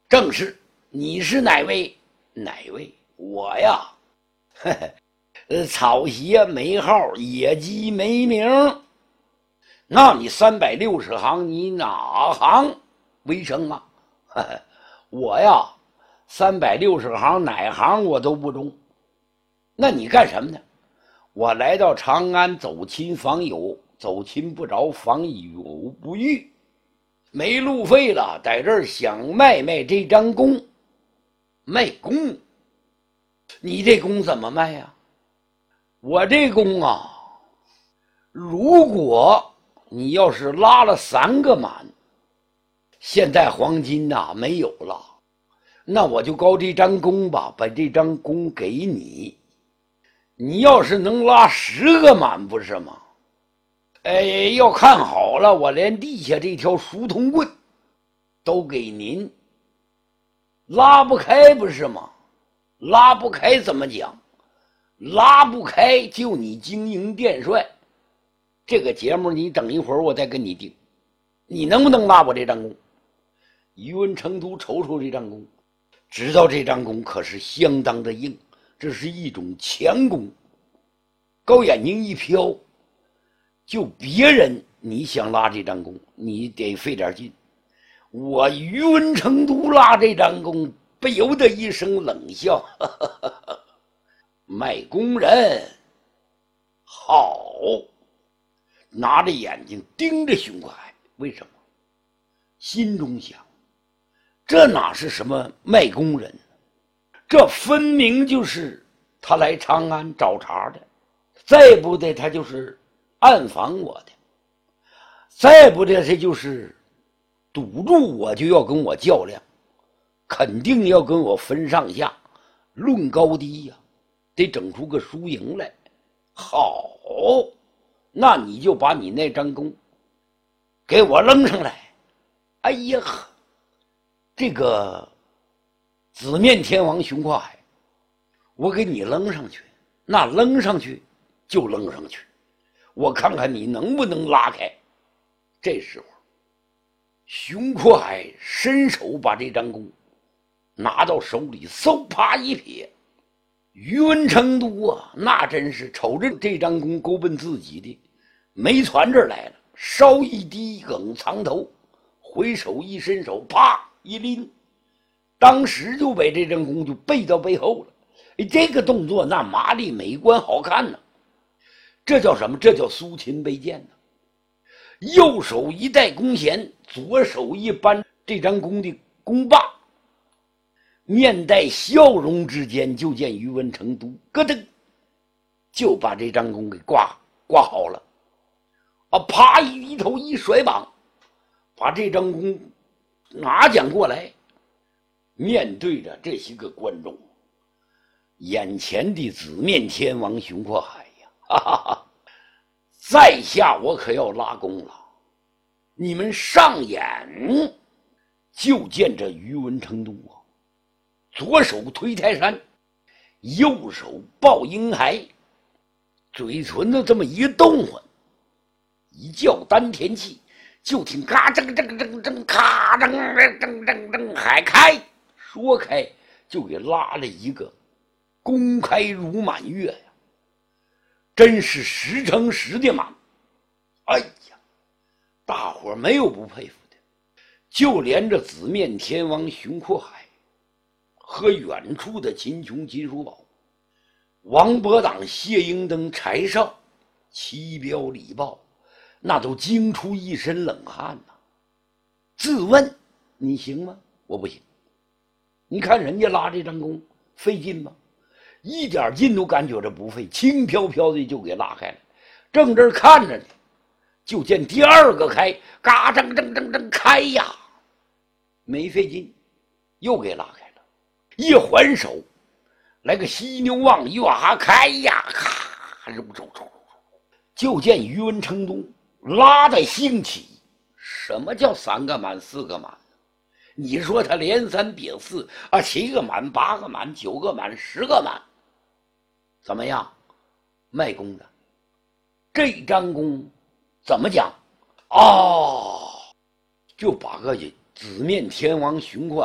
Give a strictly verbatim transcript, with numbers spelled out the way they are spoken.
正是。你是哪位？哪位？我呀，嘿嘿，呃，草鞋没号，野鸡没名。那你三百六十行，你哪行为生啊？呵呵，我呀，三百六十行哪行我都不中。那你干什么呢？我来到长安走亲访友，走亲不着，访友不遇，没路费了，在这儿想卖卖这张弓。卖弓？你这弓怎么卖呀？我这弓啊，如果你要是拉了三个满，现在黄金呐、啊、没有了，那我就高这张弓吧，把这张弓给你。你要是能拉十个满，不是吗？哎，要看好了，我连地下这条熟铜棍都给您。拉不开不是吗？拉不开怎么讲？拉不开就你经营殿帅。这个节目你等一会儿我再跟你定，你能不能拉我这张弓？宇文成都瞅瞅这张弓，知道这张弓可是相当的硬，这是一种强弓。高眼睛一飘，就别人你想拉这张弓，你得费点劲。我宇文成都拉这张弓，不由得一声冷笑，呵呵呵呵，卖弓人好，拿着眼睛盯着熊快，为什么？心中想，这哪是什么卖弓人，这分明就是他来长安找茬的，再不的他就是暗访我的，再不的他就是堵住我就要跟我较量，肯定要跟我分上下，论高低呀、啊，得整出个输赢来。好，那你就把你那张弓给我扔上来。哎呀，这个紫面天王熊跨海，我给你扔上去，那扔上去就扔上去，我看看你能不能拉开。这时候熊阔海伸手把这张弓拿到手里，嗖啪一撇。宇文成都啊，那真是瞅着这张弓勾奔自己的，没传这儿来了，稍一低梗藏头，回手一伸手，啪一拎，当时就把这张弓就背到背后了。哎，这个动作那麻利美观好看呢，这叫什么？这叫苏秦背剑呢。右手一带弓弦，左手一扳这张弓的弓把，面带笑容之间，就见宇文成都咯噔就把这张弓给挂挂好了啊！啪一低头一甩膀，把这张弓拿将过来，面对着这些个观众，眼前的紫面天王熊阔海呀，哈哈哈！在下我可要拉弓了，你们上眼就见这宇文成都啊，左手推泰山，右手抱婴孩，嘴唇子这么一动唤，一叫丹田气，就听嘎噔噔噔噔咔噔噔噔噔噔，海开，说开就给拉了一个弓开如满月呀。真是十乘十的满。哎呀，大伙没有不佩服的，就连着紫面天王熊阔海和远处的秦琼、秦叔宝、王伯党、谢英登、柴少、齐彪、李豹，那都惊出一身冷汗呐、啊。自问你行吗？我不行。你看人家拉这张弓费劲吗？一点劲都感觉着不费，轻飘飘的就给拉开了。正这看着呢，就见第二个开，嘎噔噔噔噔开呀，没费劲，又给拉开了。一还手，来个犀牛望哇开呀，咔，揉揉揉，就见宇文成都拉的兴起。什么叫三个满四个满？你说他连三叠四啊，七个满八个满九个满十个满，怎么样？卖弓的这张弓怎么讲？哦，就把个紫面天王熊阔